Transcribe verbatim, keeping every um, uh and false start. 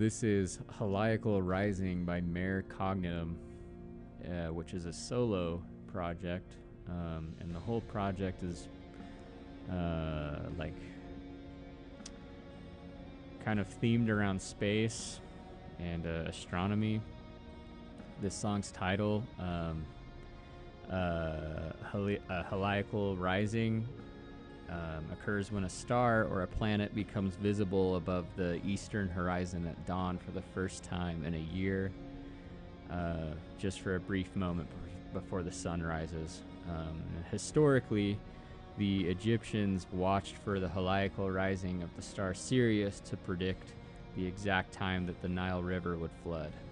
This is Heliacal Rising by Mare Cognitum, uh, which is a solo project, um, and the whole project is uh, like kind of themed around space and uh, astronomy. This song's title, um, uh, Heli- uh, Heliacal Rising, um, occurs when a star or a planet becomes visible above the eastern horizon at dawn for the first time in a year, uh, just for a brief moment before the sun rises. Um, historically, the Egyptians watched for the heliacal rising of the star Sirius to predict the exact time that the Nile River would flood.